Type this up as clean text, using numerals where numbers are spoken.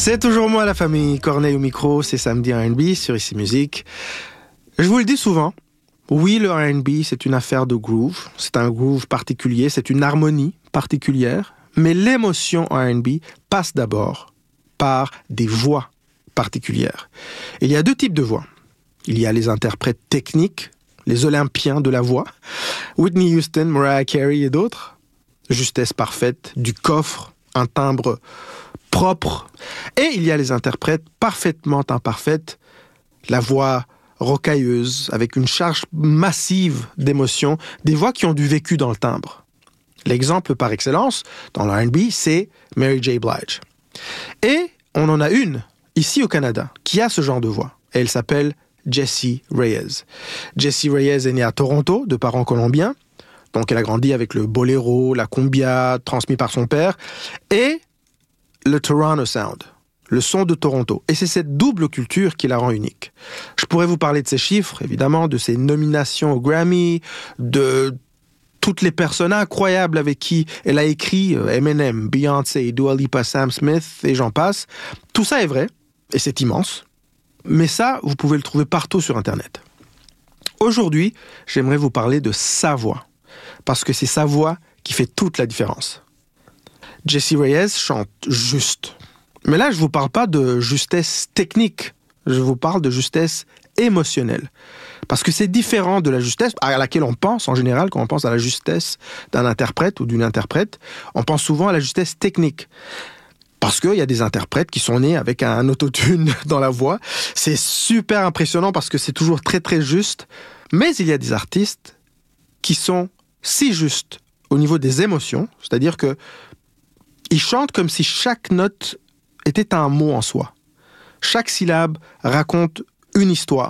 C'est toujours moi, la famille Corneille au micro, c'est Samedi R&B sur Ici Musique. Je vous le dis souvent, oui, le R&B, c'est une affaire de groove, c'est un groove particulier, c'est une harmonie particulière, mais l'émotion en R&B passe d'abord par des voix particulières. Il y a deux types de voix. Il y a les interprètes techniques, les Olympiens de la voix, Whitney Houston, Mariah Carey et d'autres. Justesse parfaite, du coffre, un timbre propre. Et il y a les interprètes parfaitement imparfaites, la voix rocailleuse, avec une charge massive d'émotions, des voix qui ont du vécu dans le timbre. L'exemple par excellence, dans le R&B, c'est Mary J. Blige. Et on en a une, ici au Canada, qui a ce genre de voix. Et elle s'appelle Jessie Reyez. Jessie Reyez est née à Toronto, de parents colombiens. Donc elle a grandi avec le boléro, la cumbia, transmis par son père, et le Toronto Sound, le son de Toronto. Et c'est cette double culture qui la rend unique. Je pourrais vous parler de ses chiffres, évidemment, de ses nominations au Grammy, de toutes les personnes incroyables avec qui elle a écrit, Eminem, Beyoncé, Dua Lipa, Sam Smith, et j'en passe. Tout ça est vrai, et c'est immense. Mais ça, vous pouvez le trouver partout sur Internet. Aujourd'hui, j'aimerais vous parler de sa voix, parce que c'est sa voix qui fait toute la différence. Jessie Reyez chante juste. Mais là, je ne vous parle pas de justesse technique, je vous parle de justesse émotionnelle. Parce que c'est différent de la justesse à laquelle on pense en général, quand on pense à la justesse d'un interprète ou d'une interprète, on pense souvent à la justesse technique. Parce qu'il y a des interprètes qui sont nés avec un autotune dans la voix. C'est super impressionnant parce que c'est toujours très très juste. Mais il y a des artistes qui sont si justes au niveau des émotions, c'est-à-dire que ils chantent comme si chaque note était un mot en soi. Chaque syllabe raconte une histoire.